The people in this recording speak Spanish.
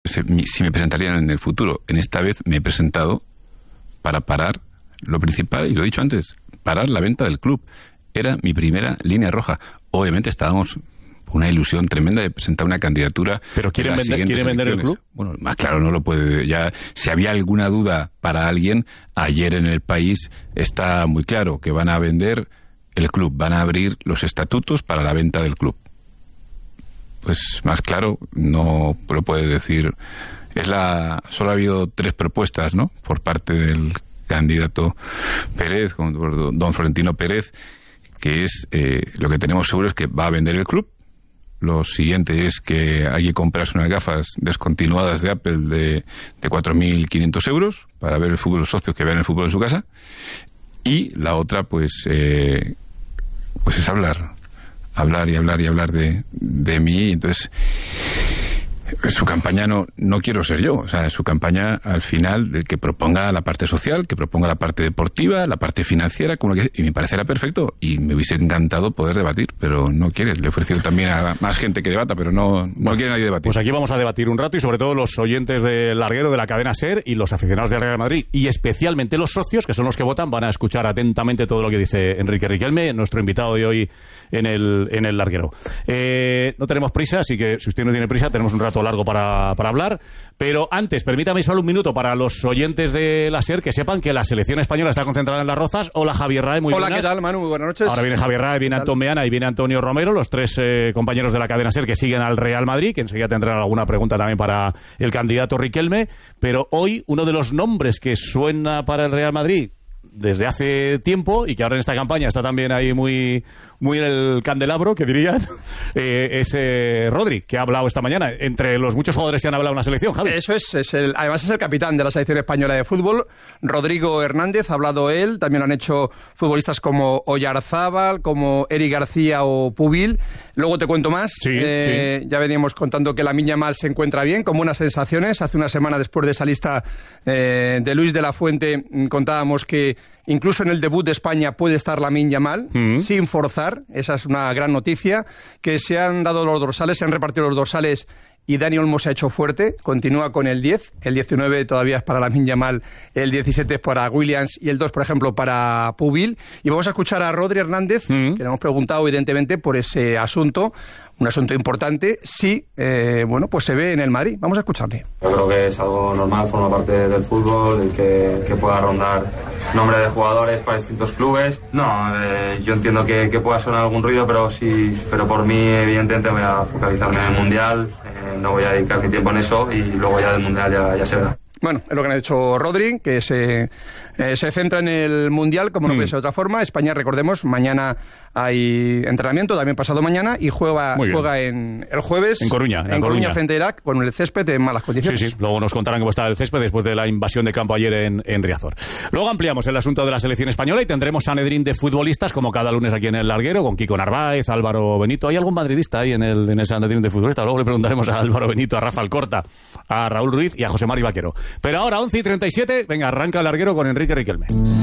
si me presentarían en el futuro. En esta vez me he presentado para parar lo principal, y lo he dicho antes, parar la venta del club. Era mi primera línea roja. Obviamente estábamos con una ilusión tremenda de presentar una candidatura. ¿Pero quieren vender el club? Bueno, más claro no lo puede. Ya, si había alguna duda para alguien, ayer en El País está muy claro que van a vender el club, van a abrir los estatutos para la venta del club. Pues más claro no lo puede decir. Solo ha habido 3 propuestas, ¿no?, por parte del candidato Pérez, don Florentino Pérez, que es lo que tenemos seguro es que va a vender el club. Lo siguiente es que hay que comprarse unas gafas descontinuadas de Apple de 4.500 euros para ver el fútbol, los socios que vean el fútbol en su casa. Y la otra, pues es hablar de mí. Entonces, su campaña no quiero ser yo. O sea, su campaña, al final, de que proponga la parte social, que proponga la parte deportiva, la parte financiera, y me parecerá perfecto. Y me hubiese encantado poder debatir, pero no quiere. Le he ofrecido también a más gente que debata, pero no quiere nadie debatir. Pues aquí vamos a debatir un rato, y sobre todo los oyentes del Larguero, de la cadena SER, y los aficionados del Real Madrid, y especialmente los socios, que son los que votan, van a escuchar atentamente todo lo que dice Enrique Riquelme, nuestro invitado de hoy en el Larguero. No tenemos prisa, así que si usted no tiene prisa, tenemos un rato largo para hablar, pero antes, permítame solo un minuto para los oyentes de la SER que sepan que la selección española está concentrada en Las Rozas. Hola, Javier Rae, muy buenas. Hola, ¿qué tal, Manu? Muy buenas noches. Ahora viene Javier Rae, viene Antón Meana y viene Antonio Romero, los 3 compañeros de la cadena SER que siguen al Real Madrid, que enseguida tendrán alguna pregunta también para el candidato Riquelme, pero hoy uno de los nombres que suena para el Real Madrid desde hace tiempo, y que ahora en esta campaña está también ahí muy en el candelabro, que dirían, es Rodri, que ha hablado esta mañana, entre los muchos jugadores que han hablado en la selección, Javi. Eso además es el capitán de la selección española de fútbol, Rodrigo Hernández, ha hablado él, también lo han hecho futbolistas como Oyarzábal, como Eric García o Pubil. Luego te cuento más. Sí. Ya veníamos contando que Lamine Yamal se encuentra bien, con buenas sensaciones. Hace una semana, después de esa lista de Luis de la Fuente, contábamos que incluso en el debut de España puede estar Lamine Yamal, sin forzar. Esa es una gran noticia. Que se han dado los dorsales, se han repartido los dorsales, y Dani Olmo se ha hecho fuerte, continúa con el 10, el 19 todavía es para Lamine Yamal, el 17 es para Williams y el 2, por ejemplo, para Pubil. Y vamos a escuchar a Rodri Hernández, que le hemos preguntado evidentemente por ese asunto, un asunto importante, sí, pues se ve en el Madrid. Vamos a escucharle. Yo creo que es algo normal, forma parte del fútbol, el que pueda rondar nombre de jugadores para distintos clubes. Yo entiendo que pueda sonar algún ruido, pero por mí evidentemente voy a focalizarme en el Mundial, no voy a dedicar mi tiempo en eso, y luego ya del Mundial ya se verá. Bueno, es lo que ha dicho Rodri, que se centra en el Mundial, como no puede ser de otra forma. España, recordemos, mañana hay entrenamiento, también pasado mañana, y juega el jueves en Coruña frente a Irak, con el césped en malas condiciones. Sí. Luego nos contarán cómo está el césped después de la invasión de campo ayer en Riazor. Luego ampliamos el asunto de la selección española y tendremos Sanedrín de futbolistas, como cada lunes aquí en el Larguero, con Kiko Narváez, Álvaro Benito. ¿Hay algún madridista ahí en el Sanedrín de futbolistas? Luego le preguntaremos a Álvaro Benito, a Rafa Alcorta, a Raúl Ruiz y a José Mari Vaquero. Pero ahora, 11:37, venga, arranca el Larguero con Enrique Riquelme.